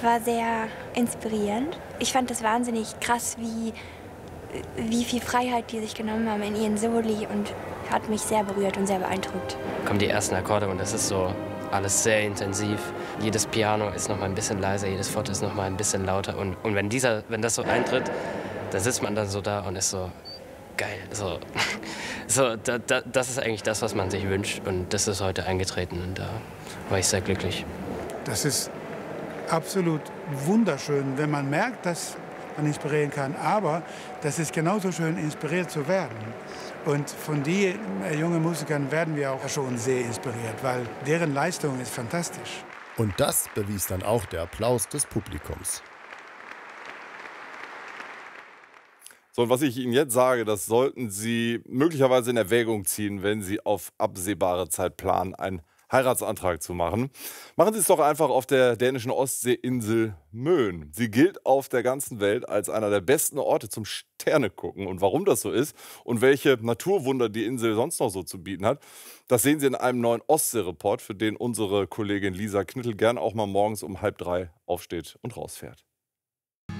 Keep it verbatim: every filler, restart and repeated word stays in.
Das war sehr inspirierend. Ich fand das wahnsinnig krass, wie, wie viel Freiheit die sich genommen haben in ihren Soli und hat mich sehr berührt und sehr beeindruckt. Kommen die ersten Akkorde und das ist so alles sehr intensiv. Jedes Piano ist noch mal ein bisschen leiser, jedes Forte ist noch mal ein bisschen lauter. Und, und wenn, dieser, wenn das so eintritt, dann sitzt man dann so da und ist so geil. So, so, da, da, das ist eigentlich das, was man sich wünscht. Und das ist heute eingetreten und da war ich sehr glücklich. Das ist absolut wunderschön, wenn man merkt, dass man inspirieren kann. Aber das ist genauso schön, inspiriert zu werden. Und von den äh, jungen Musikern werden wir auch schon sehr inspiriert, weil deren Leistung ist fantastisch. Und das bewies dann auch der Applaus des Publikums. So, und was ich Ihnen jetzt sage, das sollten Sie möglicherweise in Erwägung ziehen, wenn Sie auf absehbare Zeit planen, einen Heiratsantrag zu machen. Machen Sie es doch einfach auf der dänischen Ostseeinsel Möen. Sie gilt auf der ganzen Welt als einer der besten Orte zum Sternegucken. Und warum das so ist und welche Naturwunder die Insel sonst noch so zu bieten hat, das sehen Sie in einem neuen Ostsee-Report, für den unsere Kollegin Lisa Knittel gern auch mal morgens um halb drei aufsteht und rausfährt.